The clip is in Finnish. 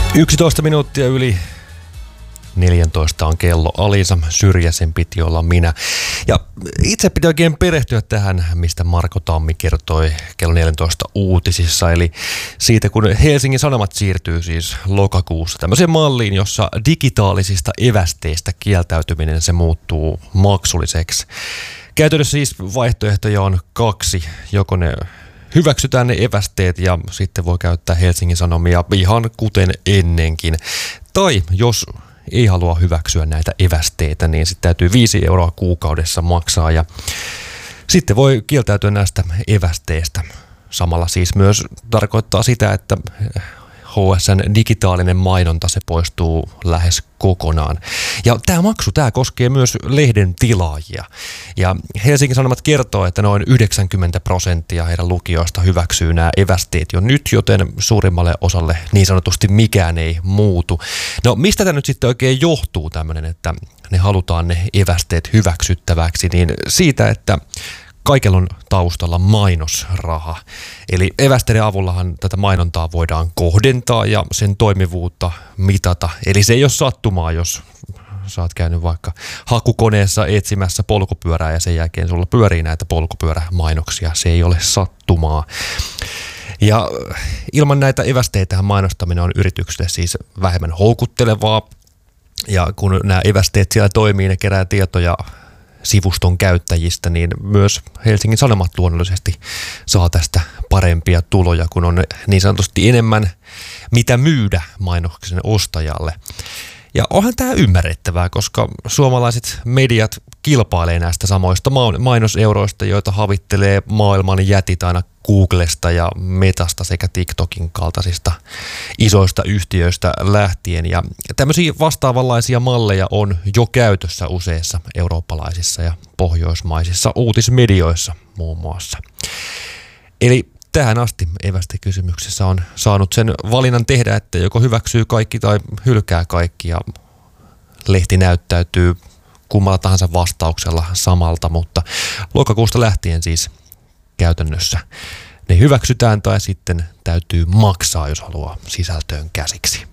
11 minuuttia yli 14 on kello. Alisa Syrjäsen piti olla minä. Ja itse piti oikein perehtyä tähän, mistä Marko Tammi kertoi kello 14 uutisissa. Eli siitä, kun Helsingin Sanomat siirtyy siis lokakuussa tämmöiseen malliin, jossa digitaalisista evästeistä kieltäytyminen se muuttuu maksulliseksi. Käytännössä siis vaihtoehtoja on kaksi. Joko ne hyväksytään ne evästeet ja sitten voi käyttää Helsingin Sanomia ihan kuten ennenkin. Tai jos ei halua hyväksyä näitä evästeitä, niin sitten täytyy 5 € kuukaudessa maksaa ja sitten voi kieltäytyä näistä evästeistä. Samalla siis myös tarkoittaa sitä, että HSN digitaalinen mainonta se poistuu lähes kokonaan. Ja tämä maksu, tämä koskee myös lehden tilaajia. Ja Helsingin Sanomat kertoo, että noin 90% heidän lukijoista hyväksyy nämä evästeet jo nyt, joten suurimmalle osalle niin sanotusti mikään ei muutu. No mistä tämä nyt sitten oikein johtuu tämmöinen, että ne halutaan ne evästeet hyväksyttäväksi, niin siitä, että kaikella on taustalla mainosraha. Eli evästeiden avullahan tätä mainontaa voidaan kohdentaa ja sen toimivuutta mitata. Eli se ei ole sattumaa, jos sä oot käynyt vaikka hakukoneessa etsimässä polkupyörää ja sen jälkeen sulla pyörii näitä polkupyörämainoksia. Se ei ole sattumaa. Ja ilman näitä evästeitähän mainostaminen on yritykselle siis vähemmän houkuttelevaa. Ja kun nämä evästeet siellä toimii, ne kerää tietoja sivuston käyttäjistä, niin myös Helsingin Sanomat luonnollisesti saa tästä parempia tuloja, kun on niin sanotusti enemmän mitä myydä mainoksen ostajalle. Ja onhan tämä ymmärrettävää, koska suomalaiset mediat kilpailee näistä samoista mainoseuroista, joita havittelee maailman jätit aina Googlesta ja Metasta sekä TikTokin kaltaisista isoista yhtiöistä lähtien. Ja tämmöisiä vastaavanlaisia malleja on jo käytössä useissa eurooppalaisissa ja pohjoismaisissa uutismedioissa muun muassa. Eli tähän asti evästekysymyksessä on saanut sen valinnan tehdä, että joko hyväksyy kaikki tai hylkää kaikki ja lehti näyttäytyy kummalla tahansa vastauksella samalta, mutta lokakuusta lähtien siis käytännössä ne hyväksytään tai sitten täytyy maksaa, jos haluaa sisältöön käsiksi.